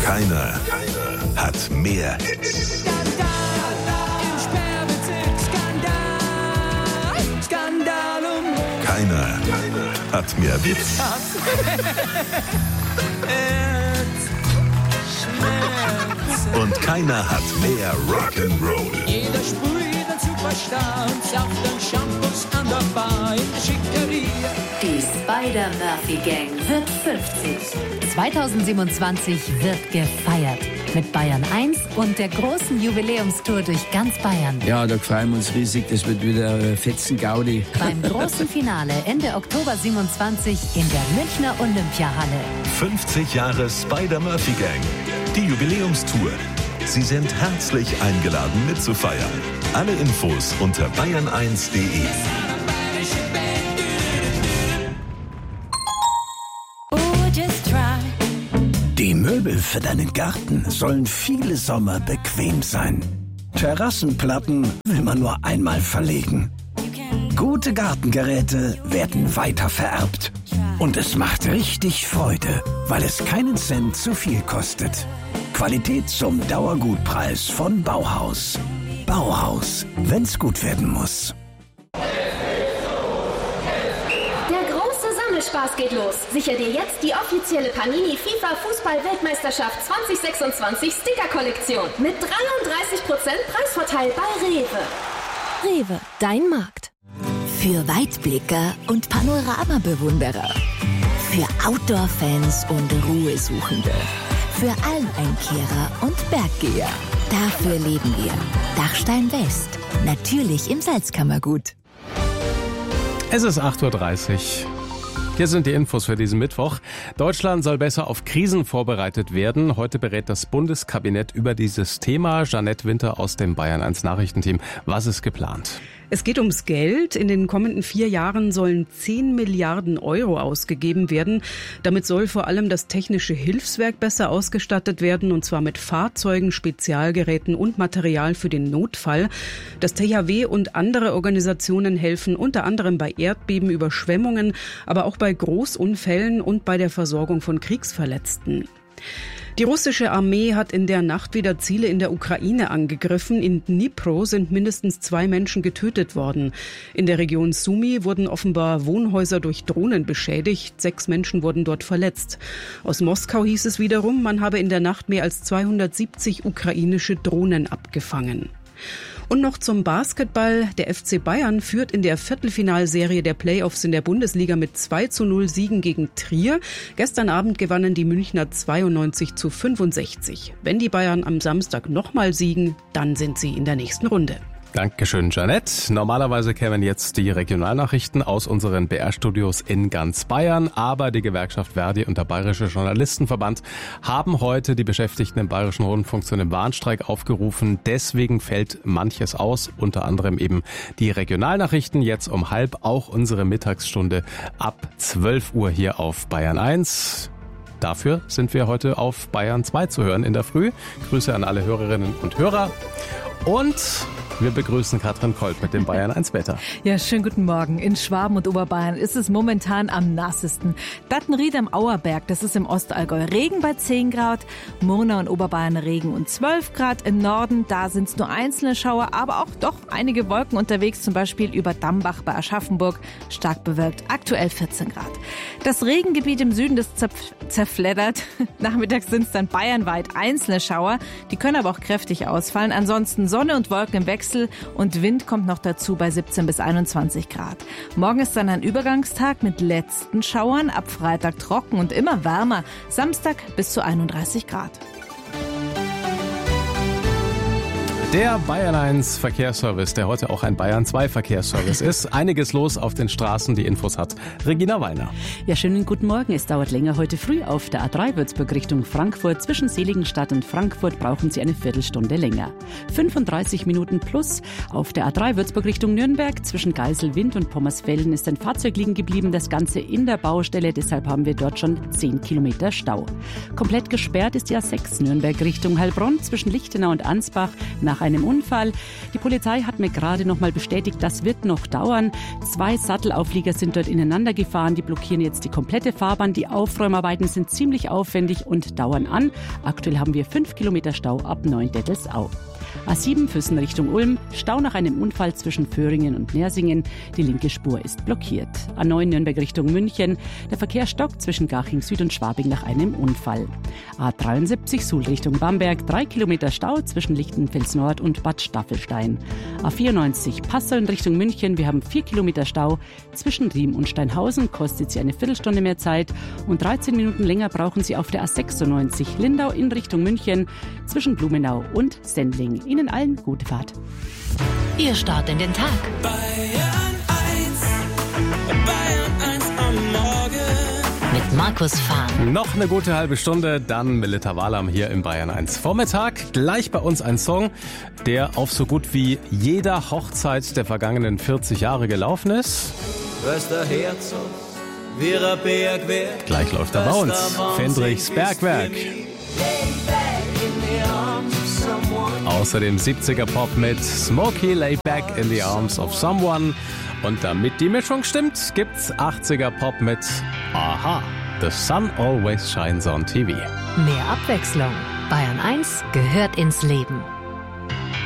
Keiner hat mehr Hits. Keiner hat mehr Witz. Und keiner hat mehr Rock'n'Roll. Jeder sprüht ein Superstar und saugt den Shampoos an der Bar in der Schickeria. Die Spider-Murphy-Gang wird 50. 2027 wird gefeiert. Mit Bayern 1 und der großen Jubiläumstour durch ganz Bayern. Ja, da freuen wir uns riesig. Das wird wieder Fetzen-Gaudi. Beim großen Finale Ende Oktober 27 in der Münchner Olympiahalle. 50 Jahre Spider-Murphy-Gang. Die Jubiläumstour. Sie sind herzlich eingeladen mitzufeiern. Alle Infos unter bayern1.de. Die Möbel für deinen Garten sollen viele Sommer bequem sein. Terrassenplatten will man nur einmal verlegen. Gute Gartengeräte werden weiter vererbt. Und es macht richtig Freude, weil es keinen Cent zu viel kostet. Qualität zum Dauergutpreis von Bauhaus. Bauhaus, wenn's gut werden muss. Spaß geht los. Sicher dir jetzt die offizielle Panini FIFA Fußball-Weltmeisterschaft 2026 Sticker-Kollektion mit 33% Preisvorteil bei Rewe. Rewe, dein Markt. Für Weitblicker und Panoramabewunderer. Für Outdoor-Fans und Ruhesuchende. Für Almeinkehrer und Berggeher. Dafür leben wir. Dachstein West. Natürlich im Salzkammergut. Es ist 8:30 Uhr. Hier sind die Infos für diesen Mittwoch. Deutschland soll besser auf Krisen vorbereitet werden. Heute berät das Bundeskabinett über dieses Thema. Jeanette Winter aus dem Bayern 1 Nachrichtenteam. Was ist geplant? Es geht ums Geld. In den kommenden 4 Jahren sollen 10 Milliarden Euro ausgegeben werden. Damit soll vor allem das technische Hilfswerk besser ausgestattet werden, und zwar mit Fahrzeugen, Spezialgeräten und Material für den Notfall. Das THW und andere Organisationen helfen unter anderem bei Erdbeben, Überschwemmungen, aber auch bei Großunfällen und bei der Versorgung von Kriegsverletzten. Die russische Armee hat in der Nacht wieder Ziele in der Ukraine angegriffen. In Dnipro sind mindestens 2 Menschen getötet worden. In der Region Sumy wurden offenbar Wohnhäuser durch Drohnen beschädigt. 6 Menschen wurden dort verletzt. Aus Moskau hieß es wiederum, man habe in der Nacht mehr als 270 ukrainische Drohnen abgefangen. Und noch zum Basketball. Der FC Bayern führt in der Viertelfinalserie der Playoffs in der Bundesliga mit 2:0 Siegen gegen Trier. Gestern Abend gewannen die Münchner 92:65. Wenn die Bayern am Samstag nochmal siegen, dann sind sie in der nächsten Runde. Dankeschön, Jeanette. Normalerweise kämen jetzt die Regionalnachrichten aus unseren BR-Studios in ganz Bayern. Aber die Gewerkschaft Verdi und der Bayerische Journalistenverband haben heute die Beschäftigten im Bayerischen Rundfunk zu einem Warnstreik aufgerufen. Deswegen fällt manches aus, unter anderem eben die Regionalnachrichten. Jetzt um 12:30 auch unsere Mittagsstunde ab 12 Uhr hier auf Bayern 1. Dafür sind wir heute auf Bayern 2 zu hören in der Früh. Grüße an alle Hörerinnen und Hörer. Und wir begrüßen Katrin Kolb mit dem Bayern 1 Wetter. Ja, schönen guten Morgen. In Schwaben und Oberbayern ist es momentan am nassesten. Dattenried am Auerberg, das ist im Ostallgäu, Regen bei 10 Grad. Murnau und Oberbayern Regen und 12 Grad. Im Norden, da sind es nur einzelne Schauer, aber auch doch einige Wolken unterwegs, zum Beispiel über Dambach bei Aschaffenburg, stark bewölkt, aktuell 14 Grad. Das Regengebiet im Süden, das zerfleddert. Nachmittags sind es dann bayernweit einzelne Schauer, die können aber auch kräftig ausfallen. Ansonsten Sonne und Wolken im Wechsel und Wind kommt noch dazu bei 17 bis 21 Grad. Morgen ist dann ein Übergangstag mit letzten Schauern, ab Freitag trocken und immer wärmer, Samstag bis zu 31 Grad. Der Bayern 1 Verkehrsservice, der heute auch ein Bayern 2 Verkehrsservice ist. Einiges los auf den Straßen, die Infos hat Regina Wallner. Ja, schönen guten Morgen. Es dauert länger heute früh auf der A3 Würzburg Richtung Frankfurt. Zwischen Seligenstadt und Frankfurt brauchen Sie eine Viertelstunde länger. 35 Minuten plus. Auf der A3 Würzburg Richtung Nürnberg zwischen Geiselwind und Pommersfelden ist ein Fahrzeug liegen geblieben. Das Ganze in der Baustelle. Deshalb haben wir dort schon 10 Kilometer Stau. Komplett gesperrt ist die A6 Nürnberg Richtung Heilbronn zwischen Lichtenau und Ansbach nach einem Unfall. Die Polizei hat mir gerade noch mal bestätigt, das wird noch dauern. 2 Sattelauflieger sind dort ineinander gefahren. Die blockieren jetzt die komplette Fahrbahn. Die Aufräumarbeiten sind ziemlich aufwendig und dauern an. Aktuell haben wir 5 Kilometer Stau ab Neuendettelsau. A7 Füssen Richtung Ulm, Stau nach einem Unfall zwischen Föhringen und Nersingen. Die linke Spur ist blockiert. A9 Nürnberg Richtung München, der Verkehr stockt zwischen Garching Süd und Schwabing nach einem Unfall. A73 Suhl Richtung Bamberg, 3 Kilometer Stau zwischen Lichtenfels Nord und Bad Staffelstein. A94 Passau in Richtung München, wir haben 4 Kilometer Stau zwischen Riem und Steinhausen, kostet Sie eine Viertelstunde mehr Zeit und 13 Minuten länger brauchen Sie auf der A96 Lindau in Richtung München zwischen Blumenau und Sendling. Ihnen allen gute Fahrt. Ihr Start in den Tag. Bayern 1 am Morgen. Mit Markus Fahn. Noch eine gute halbe Stunde, dann Melita Walam hier im Bayern 1 Vormittag. Gleich bei uns ein Song, der auf so gut wie jeder Hochzeit der vergangenen 40 Jahre gelaufen ist. Was der Herzog, wie ein Bergwerk. Gleich läuft er bei uns. Fendrichs Bergwerk. Außerdem 70er Pop mit Smokey Lay Back in the Arms of Someone. Und damit die Mischung stimmt, gibt's 80er Pop mit Aha, The Sun Always Shines on TV. Mehr Abwechslung. Bayern 1 gehört ins Leben.